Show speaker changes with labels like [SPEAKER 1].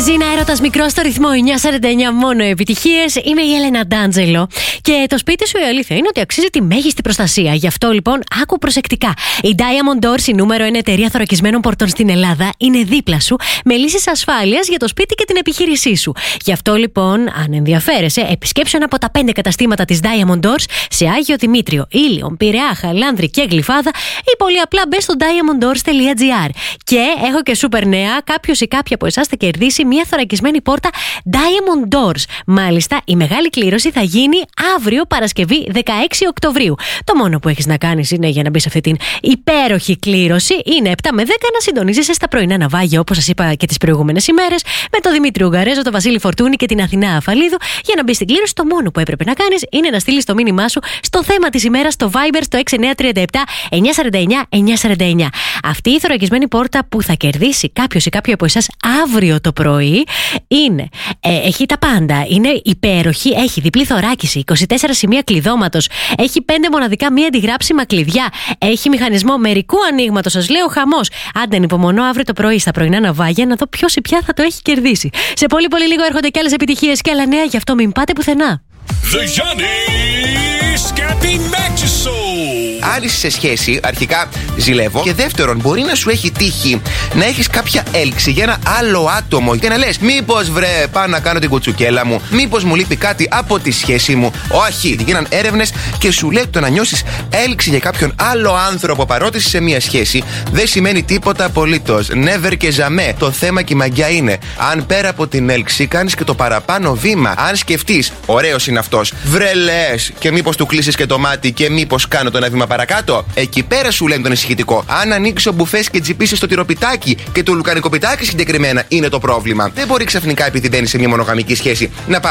[SPEAKER 1] Ρεζίνα, έρωτας μικρός στο ρυθμό 949, μόνο επιτυχίες. Είμαι η Έλενα Ντάντζελο. Και το σπίτι σου, η αλήθεια είναι ότι αξίζει τη μέγιστη προστασία. Γι' αυτό λοιπόν, άκου προσεκτικά. Η Diamond Doors, η νούμερο 1 εταιρεία θωρακισμένων πορτών στην Ελλάδα, είναι δίπλα σου με λύσεις ασφάλειας για το σπίτι και την επιχείρησή σου. Γι' αυτό λοιπόν, αν ενδιαφέρεσαι, επισκέψου ένα από τα 5 καταστήματα της Diamond Doors σε Άγιο Δημήτριο, Ήλιον, Πειραιά, Χαλάνδρη και Γλυφάδα, ή πολύ απλά μπες στο diamonddoors.gr. Και έχω και σούπερ νέα, κάποιος ή κάποια από εσάς θα κερδίσει μια θωρακισμένη πόρτα Diamond Doors. Μάλιστα, η μεγάλη κλήρωση θα γίνει αύριο Παρασκευή 16 Οκτωβρίου. Το μόνο που έχεις να κάνεις είναι, για να μπεις σε αυτή την υπέροχη κλήρωση, είναι 7 με 10 να συντονίζεσαι στα πρωινά ναυάγια, όπως σας είπα και τις προηγούμενες ημέρες, με τον Δημήτρη Ουγγαρέζο, τον Βασίλη Φορτούνη και την Αθηνά Αφαλίδου. Για να μπεις στην κλήρωση, το μόνο που έπρεπε να κάνεις είναι να στείλεις το μήνυμά σου στο θέμα της ημέρας στο Viber στο 6937 949 949. Αυτή η θωρακισμένη πόρτα που θα κερδίσει κάποιος ή κάποια από εσάς αύριο το πρωί είναι, έχει τα πάντα. Είναι υπέροχη, έχει διπλή θωράκιση, 24 σημεία κλειδώματος, έχει 5 μοναδικά μη αντιγράψιμα κλειδιά, έχει μηχανισμό μερικού ανοίγματος. Σας λέω χαμός. Άντε, ανυπομονώ αύριο το πρωί στα πρωινά ναυάγια να δω ποιος ή ποια θα το έχει κερδίσει. Σε πολύ πολύ λίγο έρχονται και άλλες επιτυχίες και άλλα νέα, γι' αυτό μην πάτε πουθενά.
[SPEAKER 2] The Giannis Cappy Maxiso.
[SPEAKER 3] Αν είσαι σε σχέση, αρχικά ζηλεύω. Και δεύτερον, μπορεί να σου έχει τύχει να έχεις κάποια έλξη για ένα άλλο άτομο και να λες, μήπως βρε, πάω να κάνω την κουτσουκέλα μου, μήπως μου λείπει κάτι από τη σχέση μου. Όχι, γίναν έρευνες και σου λέει το να νιώσεις έλξη για κάποιον άλλο άνθρωπο παρότι είσαι σε μια σχέση δεν σημαίνει τίποτα απολύτως. Never και jamais. Το θέμα και η μαγιά είναι, αν πέρα από την έλξη κάνεις και το παραπάνω βήμα, αν σκεφτείς, ωραίος είναι αυτός, βρε λες, και μήπως του κλείσεις και το μάτι και μήπως κάνω το ένα βήμα παρακάτω. Εκεί πέρα σου λένε τον ησυχητικό. Αν ανοίξει ο μπουφές και τσιπήσεις το τυροπιτάκι και το λουκανικοπιτάκι συγκεκριμένα είναι το πρόβλημα. Δεν μπορεί ξαφνικά επειδή μπαίνεις σε μια μονογαμική σχέση να